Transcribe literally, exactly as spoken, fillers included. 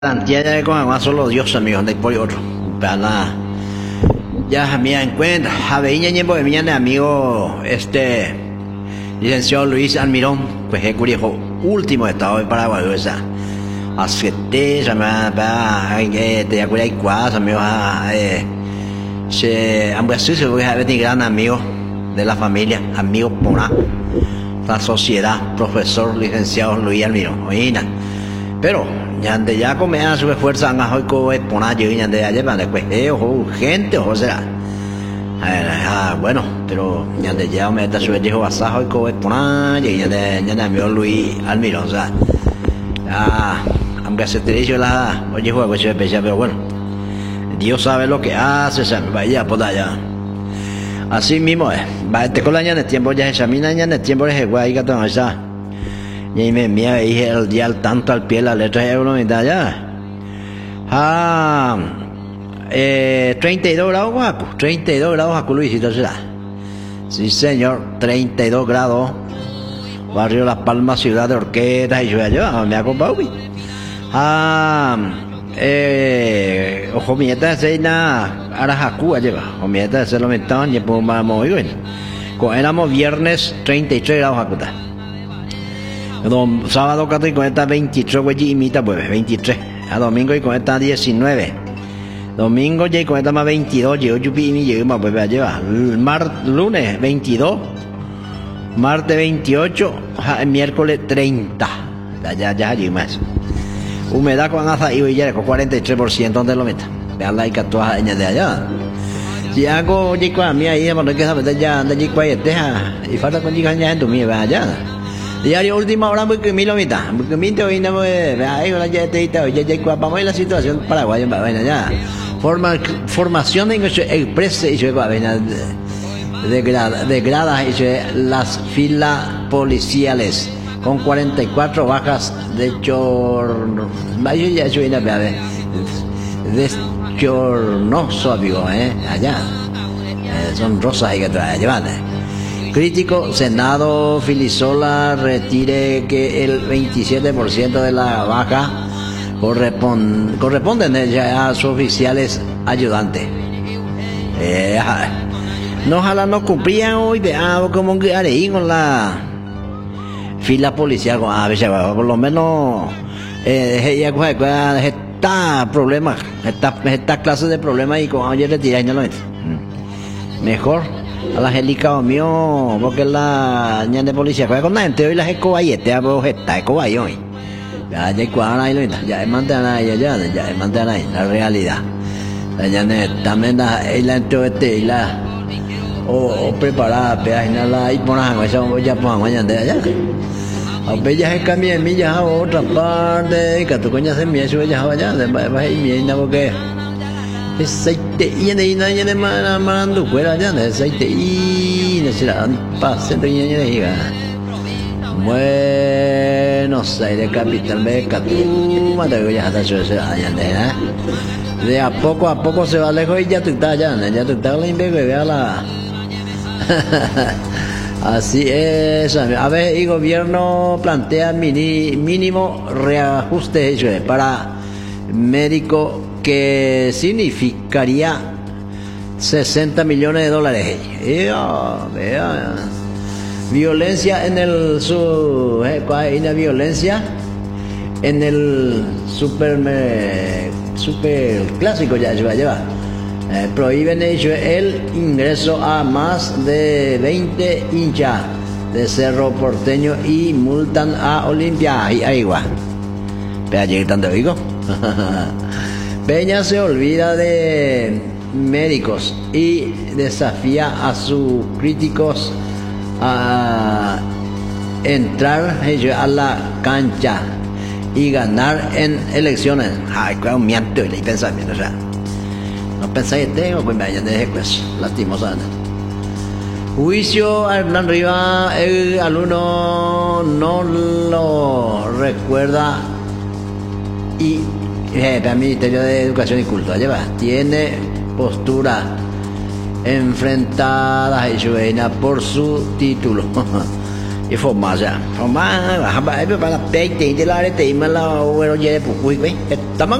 Ya ya con más solo Dios amigos de por otro para nada ya me en cuenta a veía ñembo de mi amigo este licenciado Luis Almirón pues es curioso último estado de Paraguay esa hace te se me va que te acuerdas y cuás amigos eh se ambos se voy a ver gran amigo de la familia amigo por la sociedad profesor licenciado Luis Almirón oína pero ya de ya comea su esfuerzo han hoy co es poner yo ya de allá para después eh gente o sea ah bueno pero ya de ya me está su dijo basa hoy co es poner ya de ya de mi Luis Almirón o sea ah aunque se te dice la oye juego se especial pero bueno Dios sabe lo que hace se vaya por allá así mismo es va este con la año de tiempo ya examina ya de tiempo es igual que todo esa y me mía dije el día al tanto al pie la letra de uno mitad ya ah eh treinta y dos grados guapo treinta y dos grados a Luisito será sí señor treinta y dos grados barrio Las Palmas ciudad de Orquesta y yo yo me acompaño ah eh ojo mieta seina Arajacu lleva o mieta se lo metan y pues vamos y bueno con éramos viernes treinta y tres grados a Cuta Dom, sábado y con esta veintitrés güey y mitad pues veintitrés a domingo y con esta diecinueve domingo y con esta más veintidós yo yo pi mi yo más pues lleva mar lunes veintidós martes veintiocho miércoles treinta ya ya ya más humedad con asa y ya con cuarenta y tres por ciento donde lo meta vean la que todas años de allá si hago y con a mí ahí no que sabe ya de allí cueste y falta con llegar ya en tu mi allá diario última hora muy que mil mitad porque mil te hoy no me ahí la ya te ya ya vamos a la situación paraguaya vaina ya forma formación en express y yo vaina de grada de gradas y las filas policiales con cuarenta y cuatro bajas de chor mayo ya yo ina de chornoso amigo eh allá eh, son rosas y que trae llevan crítico Senado Filisola retire que el veintisiete por ciento de la baja corresponde, corresponden ya a sus oficiales ayudantes. Eh, no ojalá no cumplían hoy de algo como que haré con la fila policial con a veces por lo menos eh, ya está problema esta esta clase de problemas y con ayer retirar no lo mejor a la angélica mío porque la ña de policía con la gente hoy las escobayete a vos está escobay hoy ya ya cuadra ahí ya es mantener ahí ya ya es mantener ahí la realidad la ña también la la este y la o, o preparada página la y poner eso ya pongo mañana de allá a bellas es cambiar millas a otra parte que tu coña se me eso ya vaya va y mira porque aceite y en ahí nadie le manda mandando fuera ya de aceite y no será pase de ña de Buenos Aires capital de Catuma de ya está eso allá de de a poco a poco se va lejos y ya tú estás allá ya tú estás la invego y vea la así es a ver el gobierno plantea mini, mínimo reajuste para médico que significaría sesenta millones de dólares. Ea, vea. Violencia en el su eh, hay una violencia en el super super clásico ya lleva lleva eh, prohíben ellos el ingreso a más de veinte hinchas de Cerro Porteño y multan a Olimpia y ahí va. Vea llegar tanto digo. Peña se olvida de médicos y desafía a sus críticos a entrar a la cancha y ganar en elecciones. Ay, cuál un miento y pensamiento, o sea, no pensáis que tengo, pues me vayan de pues, lastimosamente. Juicio a Hernán Rivas, el alumno no lo recuerda y Eh, el Ministerio de Educación y Cultura lleva tiene postura enfrentada y por su título y forma ya forma hamba ai para pe te de la te ma la o ro ye pu kui pe